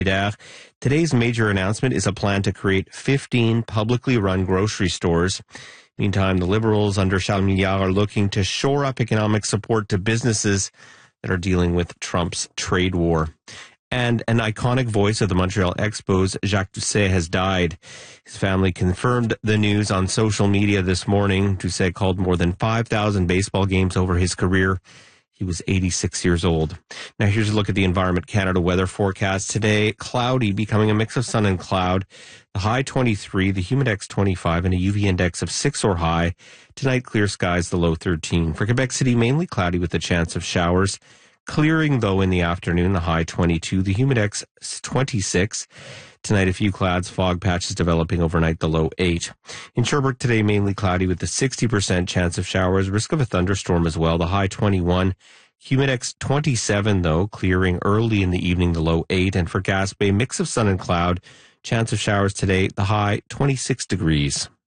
Today's major announcement is a plan to create 15 publicly run grocery stores. Meantime, the Liberals under Charles Milliard are looking to shore up economic support to businesses that are dealing with Trump's trade war. And an iconic voice of the Montreal Expos, Jacques Doucet, has died. His family confirmed the news on social media this morning. Doucet called more than 5,000 baseball games over his career. He was 86 years old. Now here's a look at the Environment Canada weather forecast. Today, cloudy, becoming a mix of sun and cloud. The high 23, the humidex 25, and a UV index of 6 or high. Tonight, clear skies, the low 13. For Quebec City, mainly cloudy with a chance of showers. Clearing, though, in the afternoon, the high 22, the humidex 26. Tonight, a few clouds, fog patches developing overnight, the low 8. In Sherbrooke today, mainly cloudy with a 60% chance of showers, risk of a thunderstorm as well, the high 21. Humidex 27, though, clearing early in the evening, the low 8. And for Gaspé, mix of sun and cloud, chance of showers today, the high 26 degrees.